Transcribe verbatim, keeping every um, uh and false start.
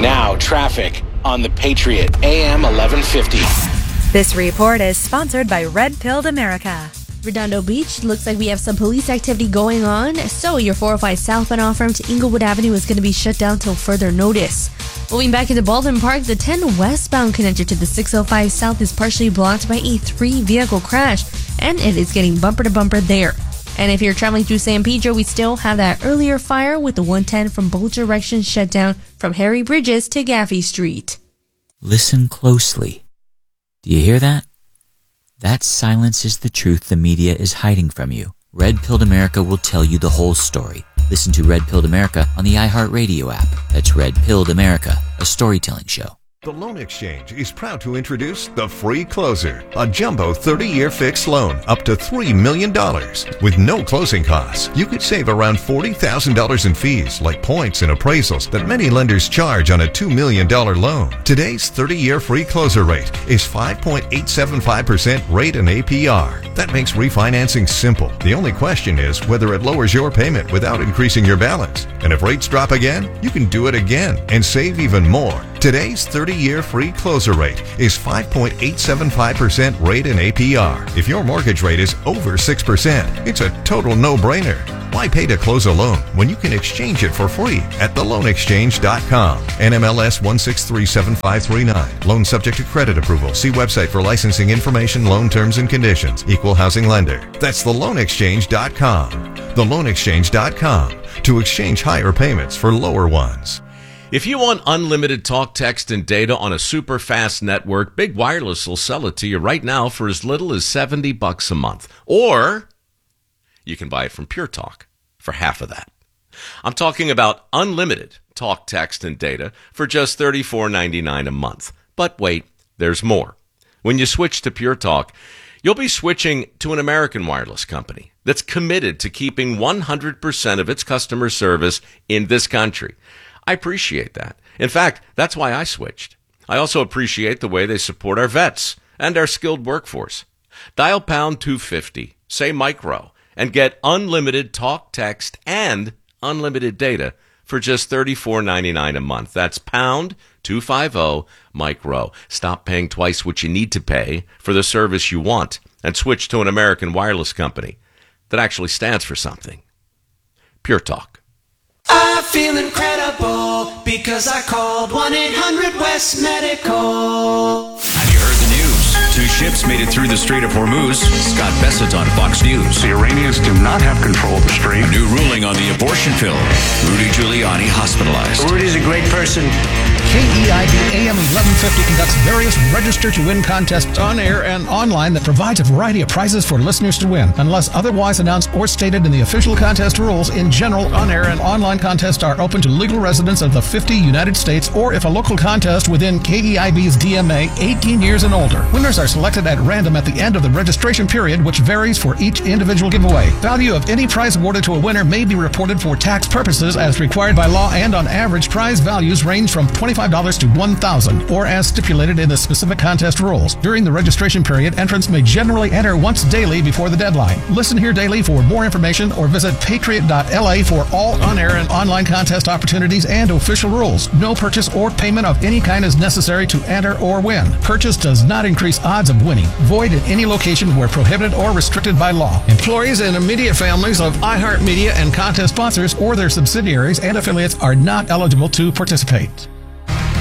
Now, traffic on the Patriot A M eleven fifty. This report is sponsored by Red Pilled America. Redondo Beach, looks like we have some police activity going on, so your four oh five southbound off ramp to Inglewood Avenue is going to be shut down till further notice. Moving back into Baldwin Park, the ten westbound connector to the six oh five south is partially blocked by a three-vehicle crash, and it is getting bumper to bumper there. And if you're traveling through San Pedro, we still have that earlier fire with the one ten from both directions shut down from Harry Bridges to Gaffey Street. Listen closely. Do you hear that? That silence is the truth the media is hiding from you. Red Pilled America will tell you the whole story. Listen to Red Pilled America on the iHeartRadio app. That's Red Pilled America, a storytelling show. The Loan Exchange is proud to introduce the Free Closer, a jumbo thirty-year fixed loan up to three million dollars. With no closing costs, you could save around forty thousand dollars in fees like points and appraisals that many lenders charge on a two million dollars loan. Today's thirty-year Free Closer rate is five point eight seven five percent rate and A P R. That makes refinancing simple. The only question is whether it lowers your payment without increasing your balance. And if rates drop again, you can do it again and save even more. Today's thirty-year Free Closer rate is five point eight seven five percent rate and A P R. If your mortgage rate is over six percent, it's a total no-brainer. Why pay to close a loan when you can exchange it for free at the loan exchange dot com? N M L S one six three seven five three nine. Loan subject to credit approval. See website for licensing information, loan terms and conditions. Equal housing lender. That's the loan exchange dot com. the loan exchange dot com to exchange higher payments for lower ones. If you want unlimited talk, text, and data on a super fast network, Big Wireless will sell it to you right now for as little as seventy bucks a month. Or you can buy it from Pure Talk for half of that. I'm talking about unlimited talk, text, and data for just thirty-four ninety-nine a month. But wait, there's more. When you switch to Pure Talk, you'll be switching to an American wireless company that's committed to keeping one hundred percent of its customer service in this country. I appreciate that. In fact, that's why I switched. I also appreciate the way they support our vets and our skilled workforce. Dial pound two fifty, say micro, and get unlimited talk, text, and unlimited data for just thirty-four ninety-nine a month. That's pound two fifty micro. Stop paying twice what you need to pay for the service you want and switch to an American wireless company that actually stands for something. Pure Talk. I feel incredible because I called one eight hundred West Medical. Have you heard the news? Two ships made it through the Strait of Hormuz. Scott Bessett on Fox News. The Iranians do not have control of the strait. A new ruling on the abortion pill. Rudy Giuliani hospitalized. Rudy's a great person. K E I B A M eleven fifty conducts various register-to-win contests on air and online that provides a variety of prizes for listeners to win. Unless otherwise announced or stated in the official contest rules, in general, on-air and online contests are open to legal residents of the fifty United States or if a local contest within K E I B's D M A eighteen years and older. Winners are selected at random at the end of the registration period, which varies for each individual giveaway. Value of any prize awarded to a winner may be reported for tax purposes as required by law, and on average, prize values range from twenty-five dollars to one thousand dollars, or as stipulated in the specific contest rules. During the registration period, entrants may generally enter once daily before the deadline. Listen here daily for more information or visit patriot dot L A for all on-air and online contest opportunities and official rules. No purchase or payment of any kind is necessary to enter or win. Purchase does not increase odds of winning. Void in any location where prohibited or restricted by law. Employees and immediate families of iHeartMedia and contest sponsors or their subsidiaries and affiliates are not eligible to participate.